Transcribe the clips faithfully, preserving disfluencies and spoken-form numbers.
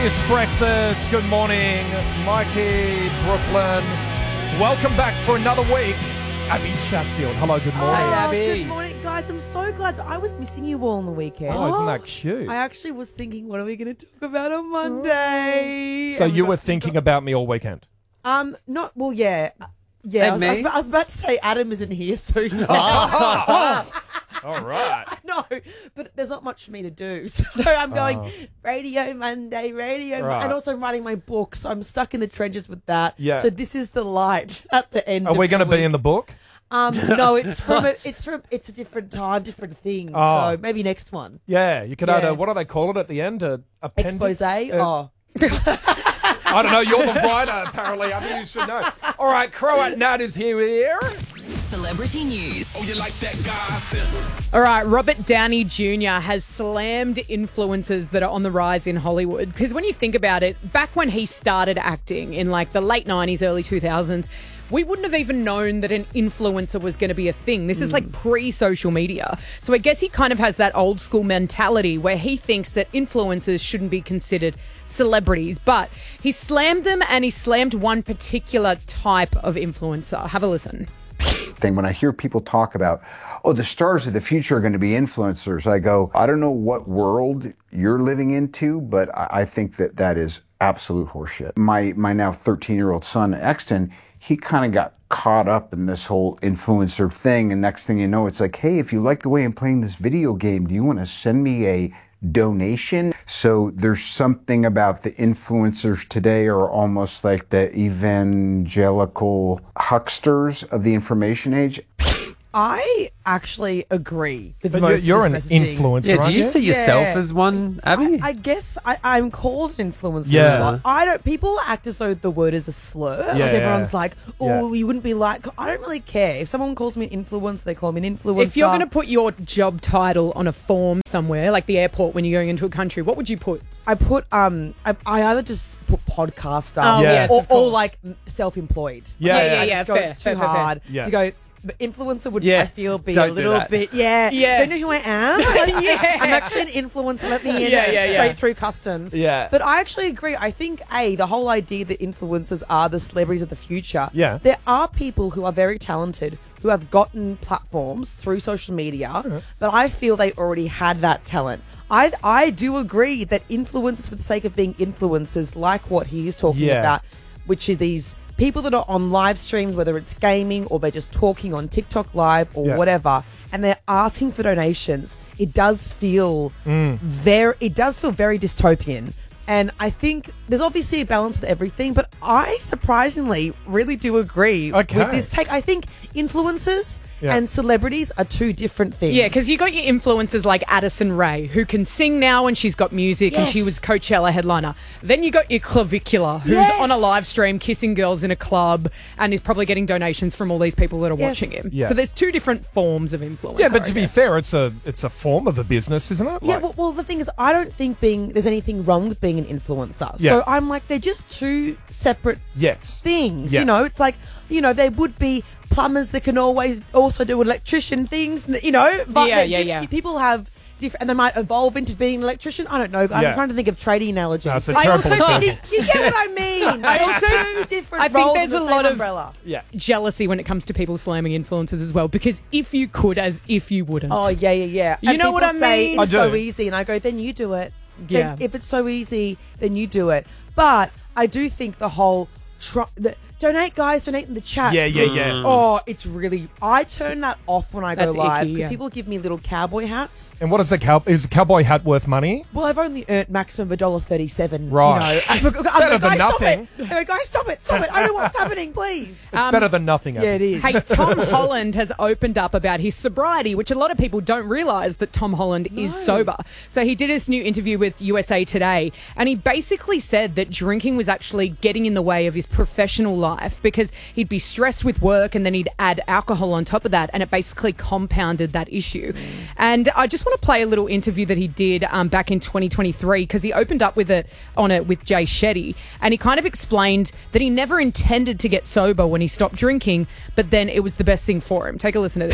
It's breakfast. Good morning, Mikey, Brooklyn. Welcome back for another week. Abby Chatfield. Hello, good morning. Hey, Oh, Abby. good morning, guys. I'm so glad. I was missing you all on the weekend. Oh, isn't that cute? I actually was thinking, what are we going to talk about on Monday? So And we you got were some- thinking about me all weekend? Um, not, well, yeah. Uh, Yeah, I And was, I, was, me? about- I was about to say Adam isn't here, so yeah. All right. No, but there's not much for me to do. So I'm going Oh. Radio Monday, Radio Right. and also writing my book, so I'm stuck in the trenches with that. Yeah. So this is the light at the end Are of we the going to be week. in the book? Um, no, it's from a, it's from it's a different time, different thing. Oh. So maybe next one. Yeah, you could add Yeah. a, what do they call it at the end? A appendix? Expose? Uh, oh. I don't know. You're the writer, apparently. I mean, you should know. All right, Croat Nat is here. here. Celebrity news. Oh, you like that gossip? All right, Robert Downey Junior has slammed influencers that are on the rise in Hollywood. Because when you think about it, back when he started acting in like the late nineties, early two thousands, we wouldn't have even known that an influencer was going to be a thing. This is like pre-social media. So I guess he kind of has that old school mentality where he thinks that influencers shouldn't be considered celebrities. But he slammed them, and he slammed one particular type of influencer. Have a listen. Thing. When I hear people talk about, oh, the stars of the future are going to be influencers, I go, I don't know what world you're living into, but I I think that that is absolute horseshit. My my now thirteen-year-old son, Exton, he kind of got caught up in this whole influencer thing, and next thing you know, it's like, hey, if you like the way I'm playing this video game, do you want to send me a donation? So there's something about the influencers today are almost like the evangelical hucksters of the information age. I actually agree with But most you're, you're of an this messaging. influencer, Yeah, aren't do you see yourself Yeah. as one, Abby? I, I guess I, I'm called an influencer. Yeah. a lot. I don't. People act as though the word is a slur. Yeah, like yeah. everyone's like, "Oh, Yeah. you wouldn't be like." I don't really care if someone calls me an influencer. They call me an influencer. If you're going to put your job title on a form somewhere, like the airport when you're going into a country, what would you put? I put um, I, I either just put podcaster, Oh, Yeah. yes, or, of or course. like m- self-employed. Yeah, Like, yeah, I yeah, just go, fair, it's too fair, fair, fair. hard Yeah. to go. But influencer would, Yeah, I feel, be don't a do little that. bit. Yeah, Yeah. Don't know who I am. Like, Yeah. I'm actually an influencer. Let me in Yeah, yeah, yeah. straight through customs. Yeah. But I actually agree. I think a the whole idea that influencers are the celebrities of the future. Yeah. There are people who are very talented who have gotten platforms through social media, but I feel they already had that talent. I I do agree that influencers for the sake of being influencers, like what he is talking Yeah. about, which are these people that are on live streams, whether it's gaming or they're just talking on TikTok Live or Yeah. whatever, and they're asking for donations. It does feel Mm. very, it does feel very dystopian. And I think there's obviously a balance with everything, but I surprisingly really do agree Okay. with this take. I think influencers Yeah. and celebrities are two different things. Yeah, because you got your influencers like Addison Rae, who can sing now and she's got music and she Yes. was Coachella headliner. Then you got your Clavicular, who's Yes. on a live stream kissing girls in a club and is probably getting donations from all these people that are Yes. watching him. Yeah. So there's two different forms of influence. Yeah, but I to be guess. fair, it's a it's a form of a business, isn't it? Yeah, Like- well, well, the thing is, I don't think being there's anything wrong with being an influencer. Yeah. So I'm like, they're just two separate yes. things. Yeah. You know, it's like, you know, there would be plumbers that can always also do electrician things, and, you know, but Yeah, they- yeah, di- yeah. people have different, and they might evolve into being an electrician. I don't know. I'm Yeah. trying to think of tradie analogies. No, it's a I terrible also example. think you get what I mean. I They're also- two different I think roles there's in a the same lot of- umbrella. Yeah. jealousy when it comes to people slamming influencers as well, because if you could, as if you wouldn't. Oh yeah, yeah, yeah. You And know what people I say mean? It's I do. so easy, and I go, then you do it. Yeah. Then if it's so easy, then you do it. But I do think the whole tr- the, donate, guys, donate in the chat. Yeah, yeah, It's like, yeah. Oh, it's really. I turn that off when I go That's live icky, because yeah. people give me little cowboy hats. And what is a cow? Is a cowboy hat worth money? Well, I've only earned maximum a dollar thirty-seven. Right. You know, I, I, Better I go, than guys, nothing. Stop it. I go, guys, stop it. Stop it. I know what's happening. Please. It's better than nothing. yeah, it is. Hey, Tom Holland has opened up about his sobriety, which a lot of people don't realise that Tom Holland is sober. So he did this new interview with U S A Today, and he basically said that drinking was actually getting in the way of his professional life because he'd be stressed with work and then he'd add alcohol on top of that, and it basically compounded that issue. And I just want to play a little interview that he did um, back in twenty twenty-three, because he opened up with it on it with Jay Shetty, and he kind of explained that he never intended to get sober when he stopped drinking, but then it was the best thing for him. Take a listen to this.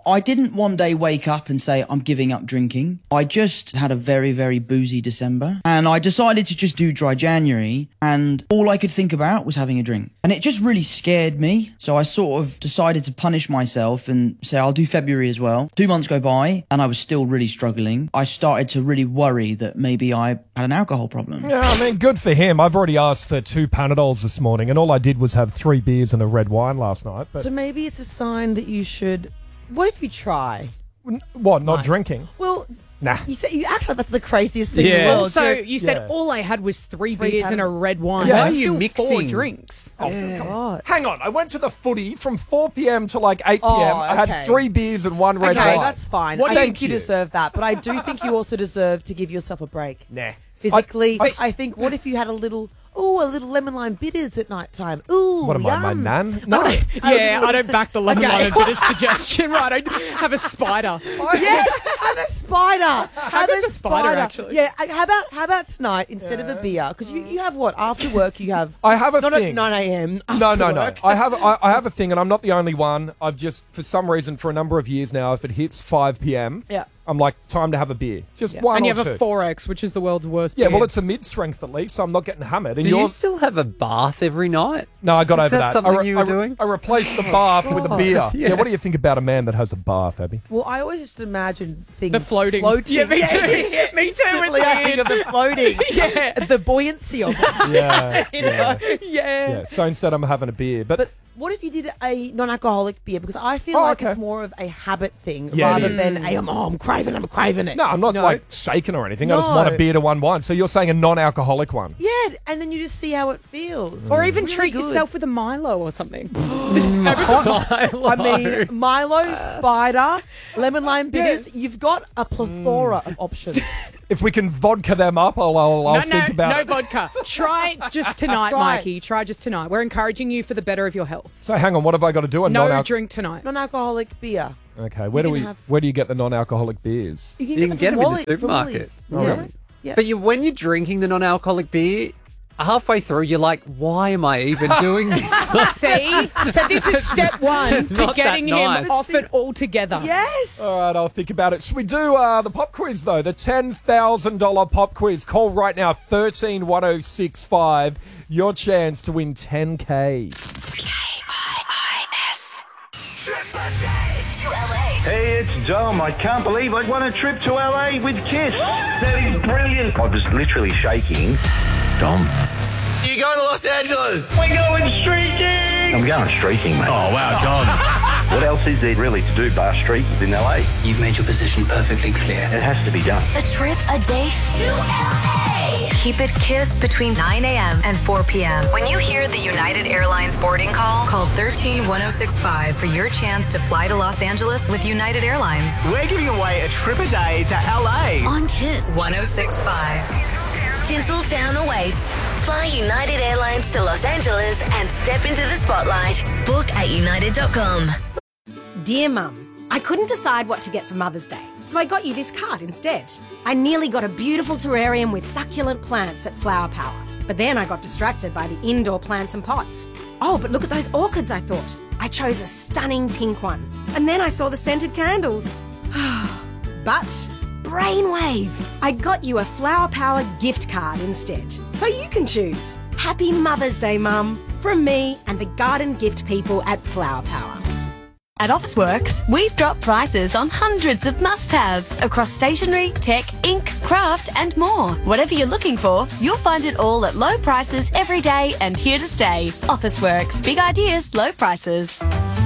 I didn't one day wake up and say, I'm giving up drinking. I just had a very, very boozy December. And I decided to just do dry January. And all I could think about was having a drink. And it just really scared me. So I sort of decided to punish myself and say, I'll do February as well. Two months go by and I was still really struggling. I started to really worry that maybe I had an alcohol problem. Yeah, I mean, good for him. I've already asked for two Panadols this morning, and all I did was have three beers and a red wine last night. But So maybe it's a sign that you should. What if you try? what? Not Right. drinking? Well, Nah. you say you act like that's the craziest thing in Yeah. the world. Also, You're- you said Yeah. all I had was three, Three beers and a Pan- red wine. Yeah. That's Why are you still four mixing? drinks. Oh, God. Hang on, I went to the footy from four p.m. to like eight p.m. Oh, I had okay. three beers and one red Okay, wine. that's fine. What I thank think you you. deserve that, but I do think you also deserve to give yourself a break. Nah. Physically, I- I, I- think, what if you had a little, ooh, a little lemon lime bitters at night time? Ooh, What am I, my yum. nan? No. Yeah, I don't back the lemon Okay. lime and bitters suggestion. Right, I have a spider. Yes, have a spider. Have good's a a spider, spider. actually? Yeah. I- How about how about tonight instead of a beer? Because you, you have what after work you have. I have a not thing. at nine a.m. No, no, no. work. I have I, I have a thing, and I'm not the only one. I've just, for some reason, for a number of years now, if it hits five p.m., Yeah. I'm like, time to have a beer. Just one And you or have two. a four X, which is the world's worst Yeah, beer. well, it's a mid-strength at least, so I'm not getting hammered. And Do you yours- still have a bath every night? No, I got Is over that that. something I re- you were I re- doing? I replaced the bath with a beer. Yeah. Yeah. What do you think about a man that has a bath, Abby? Well, I always just imagine things The floating. floating. Yeah, me too. Me too, Instantly, it's I think of the weird. floating. Yeah. The buoyancy of it. Yeah, You know? yeah. yeah. So instead, I'm having a beer, but, But what if you did a non-alcoholic beer? Because I feel Oh, like okay. it's more of a habit thing Yeah, it rather is. than a, oh, I'm craving, I'm craving it. no, I'm not No. like shaking or anything. I just want a No. beer to one wine. So you're saying a non-alcoholic one? Yeah, and then you just see how it feels. Or It's even really treat good. yourself with a Milo or something. I mean, Milo, Spider, lemon lime bitters. You've got a plethora of options. If we can vodka them up, I'll, I'll, I'll no, think no, about no it. vodka. Try just tonight, Try it. Mikey. Try just tonight. We're encouraging you for the better of your health. So hang on, what have I got to do? A No non-alcoholic. drink tonight. Non-alcoholic beer. Okay, where do can we? have- Where do you get the non-alcoholic beers? You can You get, can them get from 'em in the Wally- from supermarket. Woolies. Oh, yeah. really? Yeah. But you, when you're drinking the non-alcoholic beer, halfway through you're like, why am I even doing this? See? So this is step one It's to not that getting nice. him off it altogether. Yes. All right, I'll think about it. Should we do uh, the pop quiz, though? The ten thousand dollars pop quiz. Call right now, thirteen one oh six five. Your chance to win ten K. To L A. Hey, it's Dom. I can't believe I won a trip to L A with Kiss. That is brilliant. I was literally shaking. Dom. You going to Los Angeles? We're going streaking. I'm going streaking, mate. Oh, wow, Dom. What else is there really to do bar streak in L A? You've made your position perfectly clear. It has to be done. A trip, a date to L A. Keep it Kiss between nine a.m. and four p.m. When you hear the United Airlines boarding call, call thirteen one oh six five for your chance to fly to Los Angeles with United Airlines. We're giving away a trip a day to L A. On Kiss one oh six point five. Tinseltown awaits. Fly United Airlines to Los Angeles and step into the spotlight. Book at united dot com. Dear Mum, I couldn't decide what to get for Mother's Day, so I got you this card instead. I nearly got a beautiful terrarium with succulent plants at Flower Power, but then I got distracted by the indoor plants and pots. Oh, but look at those orchids, I thought. I chose a stunning pink one, and then I saw the scented candles. But brainwave! I got you a Flower Power gift card instead, so you can choose. Happy Mother's Day, Mum, from me and the garden gift people at Flower Power. At Officeworks, we've dropped prices on hundreds of must-haves across stationery, tech, ink, craft and more. Whatever you're looking for, you'll find it all at low prices every day and here to stay. Officeworks, big ideas, low prices.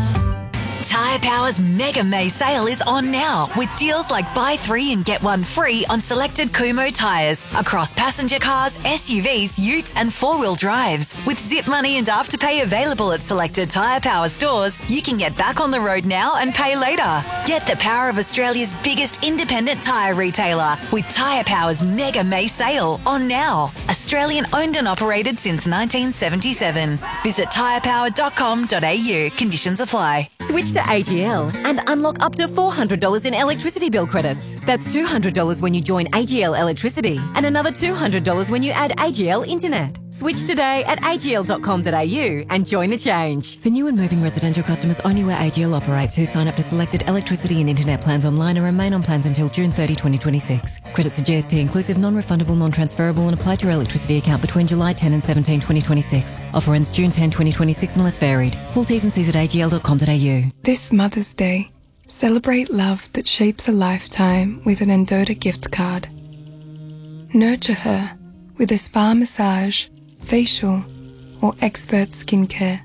Tyre Power's Mega May sale is on now with deals like buy three and get one free on selected Kumo tyres across passenger cars, S U Vs, utes and four-wheel drives. With Zip Money and Afterpay available at selected Tyre Power stores, you can get back on the road now and pay later. Get the power of Australia's biggest independent tyre retailer with Tyre Power's Mega May sale on now. Australian owned and operated since nineteen seventy-seven. Visit tyre power dot com dot a u. Conditions apply. Switch to A G L and unlock up to four hundred dollars in electricity bill credits. That's two hundred dollars when you join A G L Electricity and another two hundred dollars when you add A G L Internet. Switch today at a g l dot com dot a u and join the change. For new and moving residential customers, only where A G L operates, who sign up to selected electricity and internet plans online and remain on plans until June thirtieth, twenty twenty-six. Credits are G S T inclusive, non-refundable, non-transferable and apply to your electricity account between July tenth and seventeenth, twenty twenty-six. Offer ends June tenth, twenty twenty-six unless varied. Full T's and C's at a g l dot com dot a u. This Mother's Day, celebrate love that shapes a lifetime with an Endota gift card. Nurture her with a spa massage, facial or expert skincare.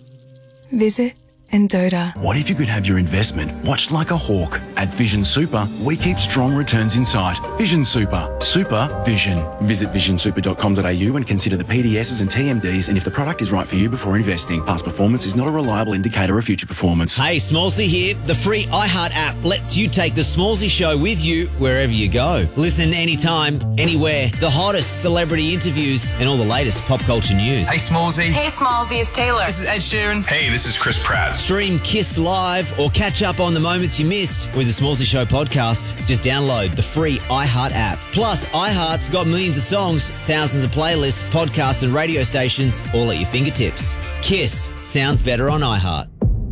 Visit Endota. What if you could have your investment watched like a hawk? At Vision Super, we keep strong returns in sight. Vision Super. Super Vision. Visit vision super dot com dot a u and consider the P D Ss and T M Ds and if the product is right for you before investing. Past performance is not a reliable indicator of future performance. Hey, Smallsy here. The free iHeart app lets you take the Smallsy show with you wherever you go. Listen anytime, anywhere. The hottest celebrity interviews and all the latest pop culture news. Hey, Smallsy. Hey, Smallsy, it's Taylor. This is Ed Sheeran. Hey, this is Chris Pratt. Stream Kiss Live or catch up on the moments you missed with the Smallsy Show podcast. Just download the free iHeart app. Plus, iHeart's got millions of songs, thousands of playlists, podcasts and radio stations all at your fingertips. Kiss sounds better on iHeart.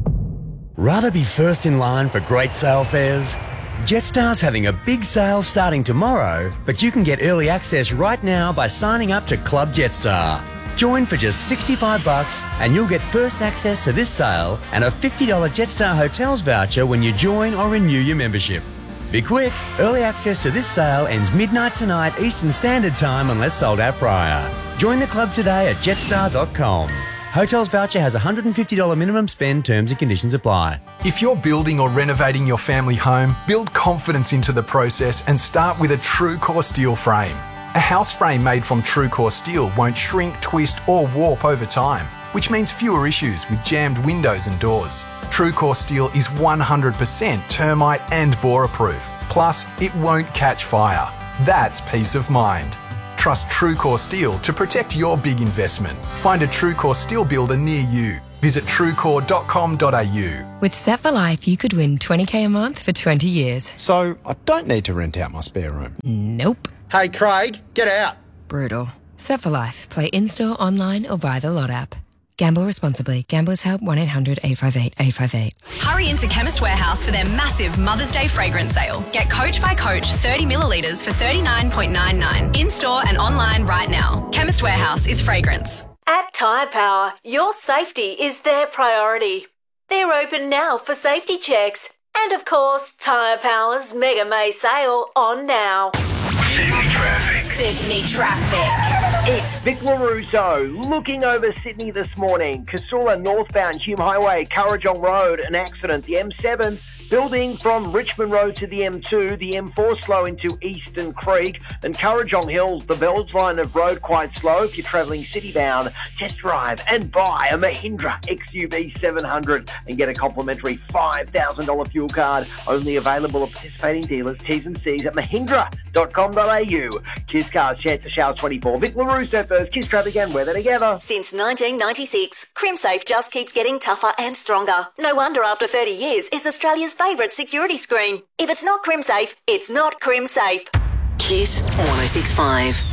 Rather be first in line for great sale fares? Jetstar's having a big sale starting tomorrow, but you can get early access right now by signing up to Club Jetstar. Join for just sixty-five bucks and you'll get first access to this sale and a fifty dollars Jetstar Hotels voucher when you join or renew your membership. Be quick, early access to this sale ends midnight tonight Eastern Standard Time unless sold out prior. Join the club today at jetstar dot com. Hotels voucher has a one hundred fifty dollars minimum spend, terms and conditions apply. If you're building or renovating your family home, build confidence into the process and start with a TrueCore steel frame. A house frame made from TrueCore steel won't shrink, twist or warp over time, which means fewer issues with jammed windows and doors. TrueCore steel is one hundred percent termite and borer proof. Plus, it won't catch fire. That's peace of mind. Trust TrueCore steel to protect your big investment. Find a TrueCore steel builder near you. Visit truecore dot com dot a u. With Set for Life, you could win twenty k a month for twenty years. So, I don't need to rent out my spare room. Nope. Hey, Craig, get out. Brutal. Set for Life. Play in-store, online or via the Lot app. Gamble responsibly. Gamblers Help one eight hundred eight five eight eight five eight. Hurry into Chemist Warehouse for their massive Mother's Day fragrance sale. Get Coach by Coach thirty millilitres for thirty-nine dollars ninety-nine. In-store and online right now. Chemist Warehouse is fragrance. At Tyre Power, your safety is their priority. They're open now for safety checks. And of course, Tyre Power's Mega May sale on now. Sydney traffic. Sydney traffic. It's Vic LaRusso looking over Sydney this morning. Casula northbound Hume Highway, Currajong Road, an accident. The M seven building from Richmond Road to the M two, the M four slow into Eastern Creek, and Currajong Hills, the Bells line of road quite slow if you're travelling city-bound. Test drive and buy a Mahindra X U V seven hundred and get a complimentary five thousand dollars fuel card. Only available at participating dealers. T's and C's at mahindra dot com dot a u. Kiss Cars, Chance to Shower twenty-four. Vic LaRusso first. Kiss Traffic and weather together. Since nineteen ninety-six, CrimSafe just keeps getting tougher and stronger. No wonder after thirty years, it's Australia's favourite security screen. If it's not CrimSafe, it's not CrimSafe. Kiss one oh six point five.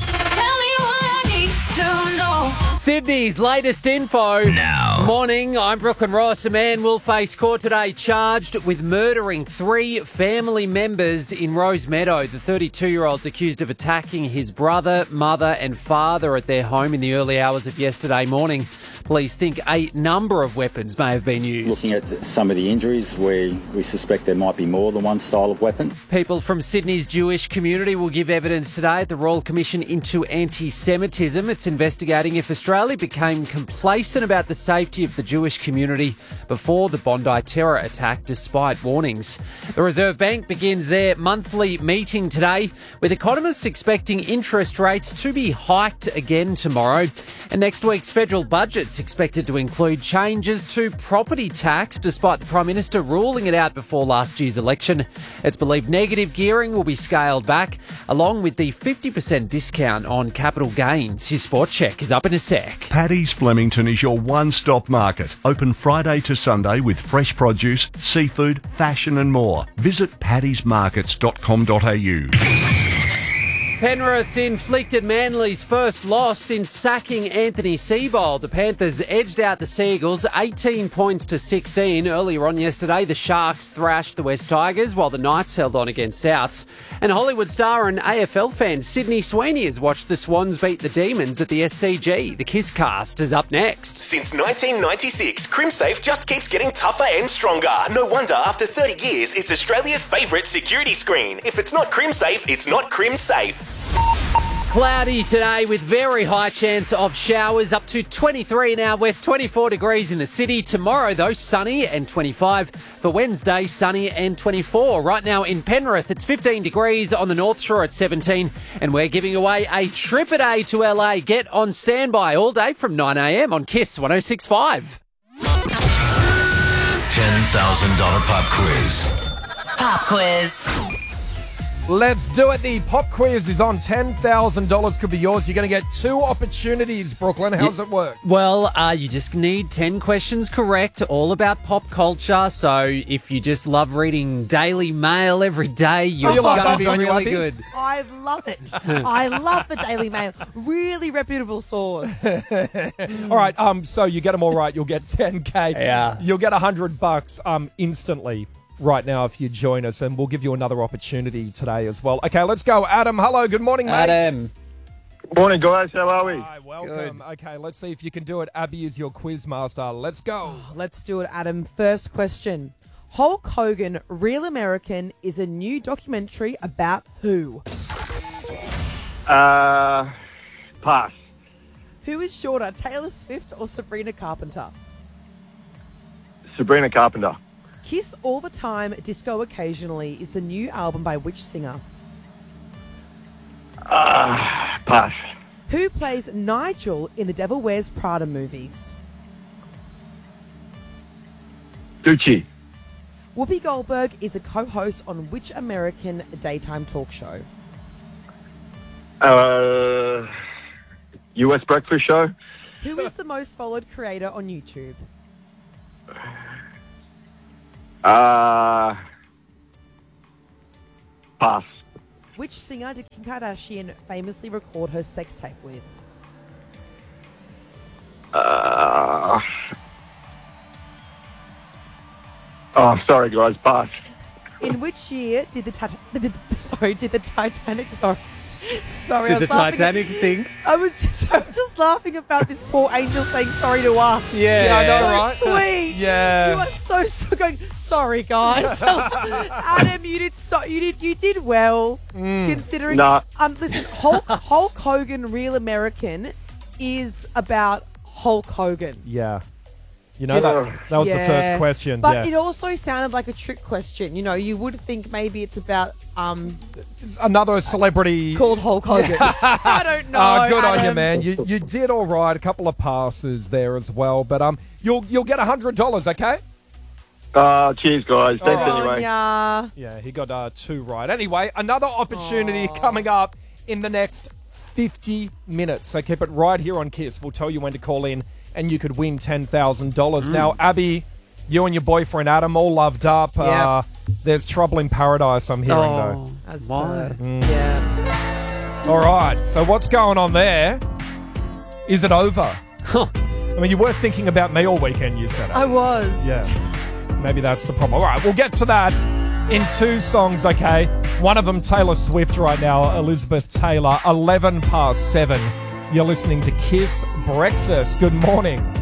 Sydney's latest info. Now. Morning, I'm Brooklyn Ross. A man will face court today charged with murdering three family members in Rosemeadow. The thirty-two-year-old's accused of attacking his brother, mother and father at their home in the early hours of yesterday morning. Police think a number of weapons may have been used. Looking at some of the injuries, we, we suspect there might be more than one style of weapon. People from Sydney's Jewish community will give evidence today at the Royal Commission into Anti-Semitism. It's investigating if Australia became complacent about the safety of the Jewish community before the Bondi terror attack, despite warnings. The Reserve Bank begins their monthly meeting today, with economists expecting interest rates to be hiked again tomorrow. And next week's federal budget's expected to include changes to property tax, despite the Prime Minister ruling it out before last year's election. It's believed negative gearing will be scaled back, along with the fifty percent discount on capital gains. Your Sport Check is up in a sec. Paddy's Flemington is your one-stop market. Open Friday to Sunday with fresh produce, seafood, fashion and more. Visit paddys markets dot com dot a u. Penrith's inflicted Manly's first loss since sacking Anthony Seibold. The Panthers edged out the Seagulls eighteen points to sixteen. Earlier on yesterday, the Sharks thrashed the West Tigers while the Knights held on against Souths. And Hollywood star and A F L fan Sydney Sweeney has watched the Swans beat the Demons at the S C G. The Kiss Cast is up next. Since nineteen ninety-six, CrimSafe just keeps getting tougher and stronger. No wonder after thirty years, it's Australia's favourite security screen. If it's not CrimSafe, it's not CrimSafe. Cloudy today with very high chance of showers, up to twenty-three now west, twenty-four degrees in the city. Tomorrow, though, sunny and twenty-five. For Wednesday, sunny and twenty-four. Right now in Penrith, it's fifteen degrees. On the North Shore at seventeen. And we're giving away a trip a day to L A. Get on standby all day from nine a m on Kiss one oh six point five. ten thousand dollars pop quiz. Pop quiz. Let's do it. The pop quiz is on. ten thousand dollars could be yours. You're going to get two opportunities, Brooklyn. How's it work? Well, uh, you just need ten questions correct, all about pop culture. So if you just love reading Daily Mail every day, you're you like going to that, be really you good. I love it. I love the Daily Mail. Really reputable source. All right. Um. So you get them all right, you'll get ten K. Yeah. You'll get one hundred bucks um, instantly. Right now, if you join us, and we'll give you another opportunity today as well. Okay, let's go. Adam, hello, good morning, mate. Adam. Morning, guys. How are we? Hi, welcome. Good. Okay, let's see if you can do it. Abby is your quiz master. Let's go. Oh, let's do it, Adam. First question. Hulk Hogan, Real American, is a new documentary about who? Uh, pass. Who is shorter, Taylor Swift or Sabrina Carpenter? Sabrina Carpenter. Kiss All the Time, Disco Occasionally is the new album by which singer? Uh, pass. Who plays Nigel in the Devil Wears Prada movies? Gucci. Whoopi Goldberg is a co-host on which American daytime talk show? Uh, U S Breakfast Show. Who is the most followed creator on YouTube? Uh, pass. Which singer did Kim Kardashian famously record her sex tape with? Uh, oh, sorry, guys. Pass. In which year did the tat- did, sorry did the Titanic sorry sorry did I was the Titanic at, sink? I was just, I was just laughing about this poor angel saying sorry to us. Yeah, yeah I know, so right? Sweet. Yeah. You are so so going. Sorry, guys. Adam, you did so you did you did well Mm. considering. Nah. Um, listen, Hulk Hulk Hogan, Real American, is about Hulk Hogan. Yeah. You know, Just- that, that was yeah. the first question. But yeah. it also sounded like a trick question. You know, you would think maybe it's about um Another celebrity called Hulk Hogan. I don't know. Uh, good on you, Adam. man. You you did all right. A couple of passes there as well. But um, you'll you'll get one hundred dollars, okay? Uh, cheers, guys. Thanks Good on anyway. ya. Yeah, he got uh, two right. Anyway, another opportunity coming up in the next fifty minutes. So keep it right here on Kiss. We'll tell you when to call in and you could win ten thousand dollars. Mm. Now, Abby, you and your boyfriend Adam all loved up. Uh, there's trouble in paradise, I'm hearing, Oh, As why? per. Mm. Yeah. though. All right, so what's going on there? Is it over? Huh. I mean, you were thinking about me all weekend, you said. I Abby. was. Yeah. Maybe that's the problem. All right, we'll get to that in two songs, okay? One of them, Taylor Swift right now, Elizabeth Taylor, eleven past seven. You're listening to Kiss Breakfast. Good morning.